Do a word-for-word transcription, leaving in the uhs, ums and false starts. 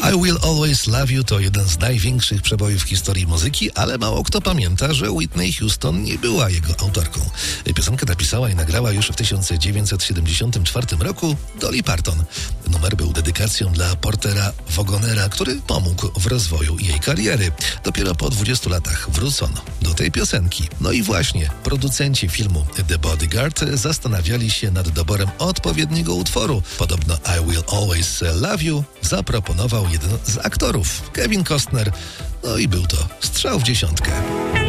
I Will Always Love You to jeden z największych przebojów w historii muzyki, ale mało kto pamięta, że Whitney Houston nie była jego autorką. Piosenkę napisała i nagrała już w tysiąc dziewięćset siedemdziesiątym czwartym roku Dolly Parton. Numer był dedykacją dla Portera Wagonera, który pomógł w rozwoju jej kariery. Dopiero po dwudziestu latach wrócono do tej piosenki. No i właśnie producenci filmu The Bodyguard zastanawiali się nad doborem odpowiedniego utworu. Podobno I Will Always Love You zaproponował jeden z aktorów, Kevin Costner. No i był to strzał w dziesiątkę.